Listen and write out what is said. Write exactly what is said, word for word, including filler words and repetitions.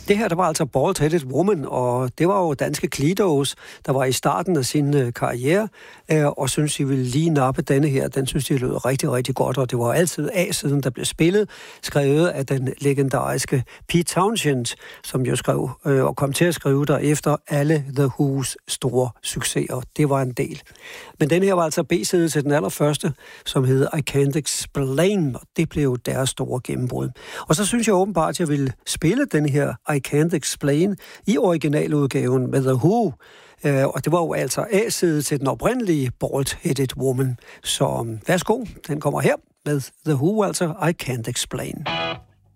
Det her, der var altså Bald-Headed Woman, og det var jo danske Klidos, der var i starten af sin øh, karriere, øh, og synes, de ville lige nappe denne her. Den synes, de lød rigtig, rigtig godt, og det var altid A-siden, der blev spillet, skrevet af den legendariske Pete Townshend, som jo skrev øh, og kom til at skrive der efter alle The Who's store succeser. Det var en del. Men den her var altså B-side til den allerførste, som hed I Can't Explain, og det blev deres store gennembrud. Og så synes jeg åbenbart, at jeg ville spille den her I Can't Explain i originaludgaven med The Who, uh, og det var jo altså A-side til den oprindelige Bald-Headed Woman. Så um, værsgo, den kommer her med The Who, altså I Can't Explain.